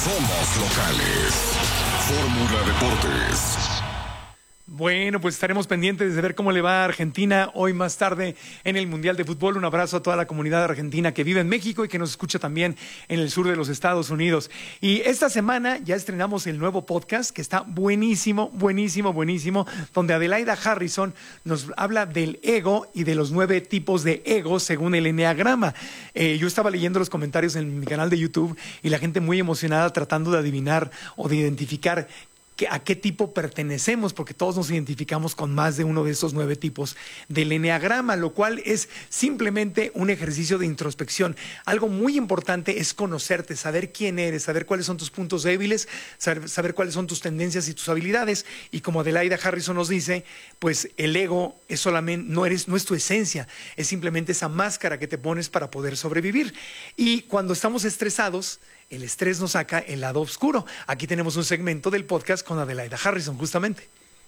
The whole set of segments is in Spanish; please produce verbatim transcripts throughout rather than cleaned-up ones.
Somos locales. Fórmula Deportes. Bueno, pues estaremos pendientes de ver cómo le va a Argentina hoy más tarde en el Mundial de Fútbol. Un abrazo a toda la comunidad argentina que vive en México y que nos escucha también en el sur de los Estados Unidos. Y esta semana ya estrenamos el nuevo podcast que está buenísimo, buenísimo, buenísimo, donde Adelaida Harrison nos habla del ego y de los nueve tipos de ego según el Enneagrama. Eh, yo estaba leyendo los comentarios en mi canal de YouTube y la gente muy emocionada tratando de adivinar o de identificar a qué tipo pertenecemos, porque todos nos identificamos con más de uno de esos nueve tipos del Enneagrama, lo cual es simplemente un ejercicio de introspección. Algo muy importante es conocerte, saber quién eres, saber cuáles son tus puntos débiles, saber, saber cuáles son tus tendencias y tus habilidades. Y como Adelaida Harrison nos dice, pues el ego es solamente, no eres, no es tu esencia, es simplemente esa máscara que te pones para poder sobrevivir. Y cuando estamos estresados, el estrés nos saca el lado oscuro. Aquí tenemos un segmento del podcast con Adelaida Harrison, justamente.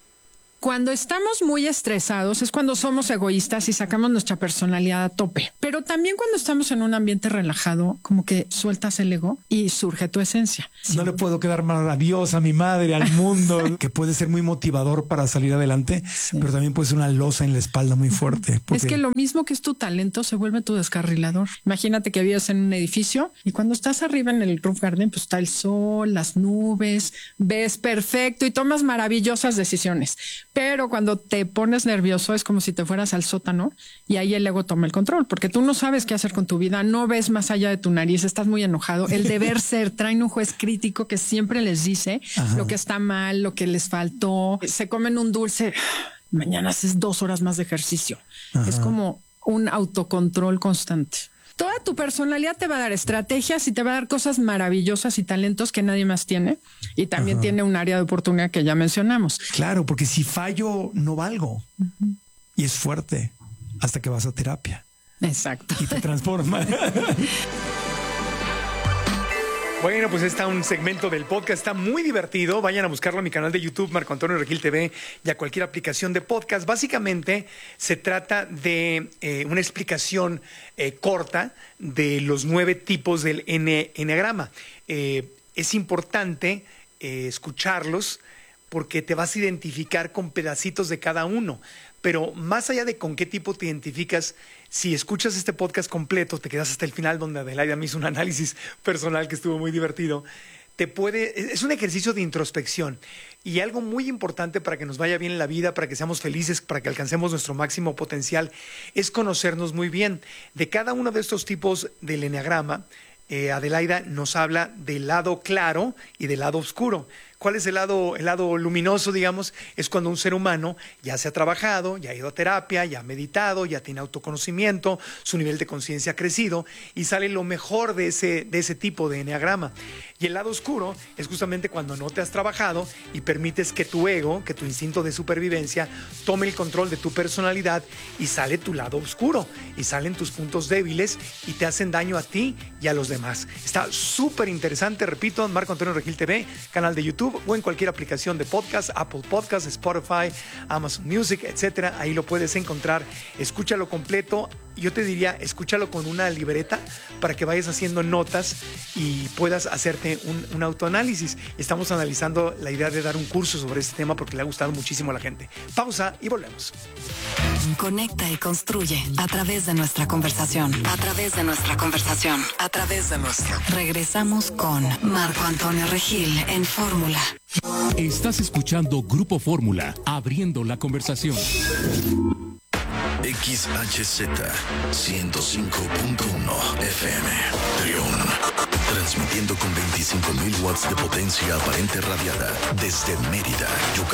Cuando estamos muy estresados es cuando somos egoístas y sacamos nuestra personalidad a tope. Pero también cuando estamos en un ambiente relajado, como que sueltas el ego y surge tu esencia. No le puedo quedar mal a Dios, a mi madre, al mundo, que puede ser muy motivador para salir adelante, sí, pero también puede ser una losa en la espalda muy fuerte. Porque... Es que lo mismo que es tu talento se vuelve tu descarrilador. Imagínate que vives en un edificio y cuando estás arriba en el roof garden, pues está el sol, las nubes, ves perfecto y tomas maravillosas decisiones. Pero cuando te pones nervioso es como si te fueras al sótano y ahí el ego toma el control, porque tú no sabes qué hacer con tu vida, no ves más allá de tu nariz, estás muy enojado. El deber ser, traen un juez crítico que siempre les dice Ajá. lo que está mal, lo que les faltó. Se comen un dulce, mañana haces dos horas más de ejercicio. Ajá. Es como un autocontrol constante. Toda tu personalidad te va a dar estrategias y te va a dar cosas maravillosas y talentos que nadie más tiene. Y también Ajá. tiene un área de oportunidad que ya mencionamos. Claro, porque si fallo, no valgo. Uh-huh. Y es fuerte hasta que vas a terapia. Exacto. Y te transforma. Bueno, pues está un segmento del podcast, está muy divertido. Vayan a buscarlo en mi canal de YouTube, Marco Antonio Regil T V, y a cualquier aplicación de podcast. Básicamente se trata de eh, una explicación eh, corta de los nueve tipos del Enneagrama. Eh, es importante eh, escucharlos porque te vas a identificar con pedacitos de cada uno. Pero más allá de con qué tipo te identificas, si escuchas este podcast completo, te quedas hasta el final donde Adelaida me hizo un análisis personal que estuvo muy divertido, te puede, es un ejercicio de introspección y algo muy importante para que nos vaya bien en la vida, para que seamos felices, para que alcancemos nuestro máximo potencial, es conocernos muy bien. De cada uno de estos tipos del Enneagrama, eh, Adelaida nos habla del lado claro y del lado oscuro. ¿Cuál es el lado, el lado luminoso, digamos? Es cuando un ser humano ya se ha trabajado, ya ha ido a terapia, ya ha meditado, ya tiene autoconocimiento, su nivel de conciencia ha crecido y sale lo mejor de ese, de ese tipo de enneagrama. Y el lado oscuro es justamente cuando no te has trabajado y permites que tu ego, que tu instinto de supervivencia, tome el control de tu personalidad y sale tu lado oscuro y salen tus puntos débiles y te hacen daño a ti y a los demás. Está súper interesante, repito, Marco Antonio Regil T V, canal de YouTube, o en cualquier aplicación de podcast, Apple Podcasts, Spotify, Amazon Music, etcétera. Ahí lo puedes encontrar. Escúchalo completo. Yo te diría, escúchalo con una libreta para que vayas haciendo notas y puedas hacerte un, un autoanálisis. Estamos analizando la idea de dar un curso sobre este tema porque le ha gustado muchísimo a la gente. Pausa y volvemos. Conecta y construye a través de nuestra conversación. A través de nuestra conversación. A través de nuestra. Regresamos con Marco Antonio Regil en Fórmula. Estás escuchando Grupo Fórmula, abriendo la conversación. X H Z ciento cinco punto uno F M Trión, transmitiendo con veinticinco mil watts de potencia aparente radiada desde Mérida, Yucatán.